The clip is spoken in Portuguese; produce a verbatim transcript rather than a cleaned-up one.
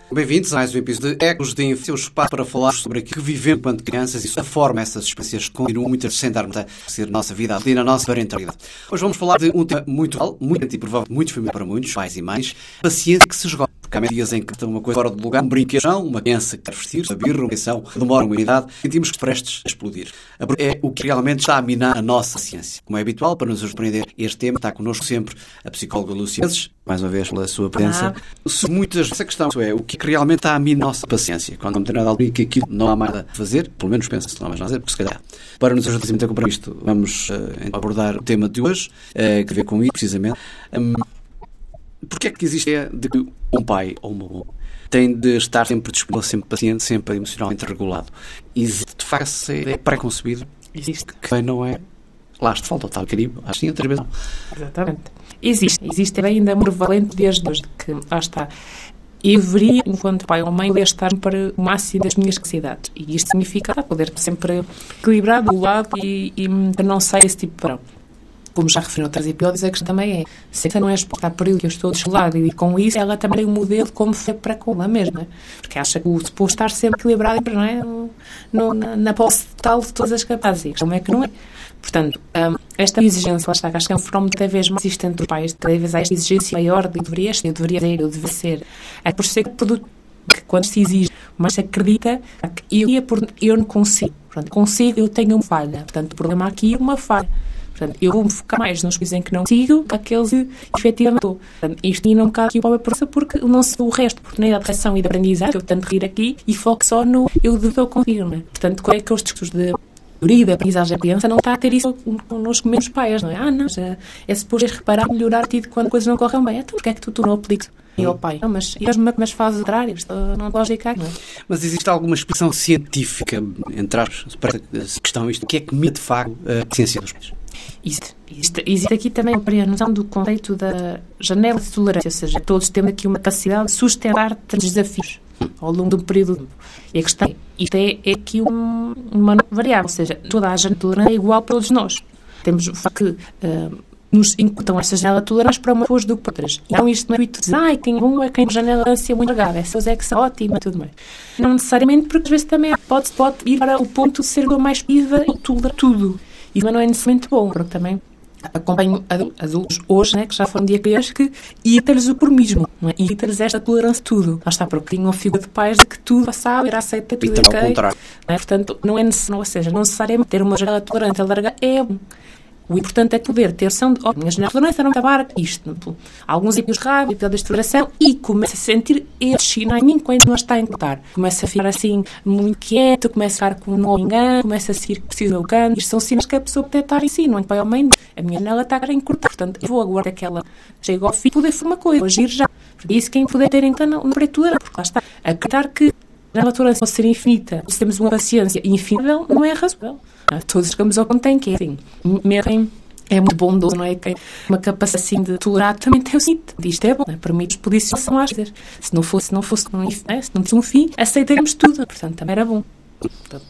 Bem-vindos a mais um episódio de Ecos de Infância, o espaço para falar sobre aquilo que vivemos enquanto crianças e a forma essas experiências continuam muito a acrescentar-nos a ser a nossa vida e na nossa parentalidade. Hoje vamos falar de um tema muito real, muito antiprovável, muito familiar para muitos, pais e mães, paciência que se esgota. Porque há dias em que está uma coisa fora do lugar, um brinquedo, uma criança que quer vestir, uma birra, uma lição, demora uma idade, sentimos que prestes a explodir. É o que realmente está a minar a nossa ciência. Como é habitual, para nos surpreender, este tema está connosco sempre a psicóloga Lúcia Menezes, mais uma vez pela sua presença. Ah. Muitas essa questão é o que realmente está a minar a nossa paciência. Quando não tem nada a ver que aquilo não há mais a fazer, pelo menos pensa-se que não há mais nada a fazer, porque se calhar, para nos ajudar a comprar isto, vamos uh, abordar o tema de hoje, uh, que tem a ver com isso, precisamente. Um, Porquê é que existe a ideia de que um pai ou uma mãe tem de estar sempre disponível, sempre paciente, sempre emocionalmente regulado? Existe, de facto, essa ideia pré-concebida? Existe. Que não é... Lá está, falta o tal carinho. Acho que sim, outra vez não. Exatamente. Existe. Existe bem ainda amor valente desde hoje, que lá está. Eu deveria, enquanto pai ou mãe, deveria estar para o máximo das minhas capacidades. E isto significa poder sempre equilibrar do lado e, e não sair esse tipo de padrão. Como já referi em outros episódios, a questão também é, se ela não é exposta a período que eu estou descolada e com isso ela também tem um modelo de como foi para com ela mesma. Porque acha que o suposto estar sempre equilibrado não é? no, na, na posse total de todas as capazes. E a questão é que não é. Portanto, um, esta exigência, lá está, que acho que é um fenómeno cada vez mais existente dos pais, cada vez há esta exigência maior de eu deveria ser, eu deveria ser, eu deveria ser. É por ser produto que quando se exige, mas se acredita que eu, eu não consigo. Portanto, consigo, eu tenho uma falha. Portanto, o problema aqui é uma falha. Portanto, eu vou-me focar mais nos coisas em que não sigo aqueles que efetivamente estou. Portanto, isto ainda um bocado aqui para a prosa porque não sei o resto, porque nem a educação e de aprendizagem, eu tanto rir aqui e foco só no eu devo eu consigo, não é? Portanto, qual é que os discursos de teoria da aprendizagem da criança não está a ter isso connosco mesmos pais, não é? Ah, não, já é suposto reparar, melhorar tido quando coisas não correm bem. Então, porque é que tu, tu não aplicas? E ao pai, não, mas, mas faz o contrário, isto não pode ficar, não é? Mas existe alguma explicação científica, entre aspas, para essa questão, isto, o que é que mide de facto a ciência dos pais? Existe, existe, existe aqui também a noção do conceito da janela de tolerância, ou seja, todos temos aqui uma capacidade de sustentar desafios ao longo de um período de tempo. E a questão é, isto é, é aqui um, uma variável, ou seja, toda a janela de tolerância é igual para todos nós. Temos o facto que uh, nos encontram essa janela de tolerância para uma coisa do que para outras. Então isto não é intuito dizer, ai, quem um é quem janela de tolerância é muito largada, essas é que são ótimas e tudo mais. Não necessariamente, porque às vezes também pode, pode ir para o ponto de ser mais viva e tolerar tudo. Isso não é necessariamente bom, porque também acompanho adultos hoje, né, que já foram dias que irrita-lhes o pormismo, não é? Irrita-lhes esta tolerância a tudo. Lá está, porque tinham uma figura de pais de que tudo passava, era aceita, tudo é ok. Não é? Portanto, não é necessário, ou seja, não necessariamente ter uma janela tolerante larga é bom. O importante é poder ter ação de, oh, minha janela de tolerância não acabar isto. Não, alguns episódios de raiva, episódios de toleração, e começa a sentir este sinal em mim quando não está a encontrar. Começa a ficar assim, muito quieto, começa a ficar com um engano, começa a sentir que precisa do canto. Isto são sinais que a pessoa pode estar em si, não é? Pai ou mãe, a minha janela está a encurtar. Portanto, eu vou aguardar que ela chegue ao fim e poder fazer uma coisa, agir já. E isso quem puder ter então na pré-tolerância, porque lá está, acreditar que a janela de tolerância pode ser infinita, se temos uma paciência infinita, não é razoável. Todos chegamos ao ponto tem que é assim, mesmo é muito bondoso, não é? Uma capacidade assim de tolerar também tem o sítio. Isto é bom, né? Permite exposição são às vezes. Se não fosse, se não fosse, não, é? Se não fosse um fim, aceitaríamos tudo. Portanto, também era bom. Portanto,